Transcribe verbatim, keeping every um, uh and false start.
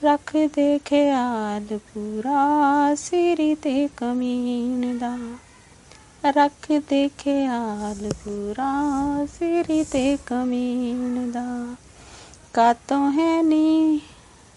रख दे ख्याल पूरा सिरी ते कमीन दा, रख दे ख्याल पूरा सिरी ते कमीन दा। कातों है नी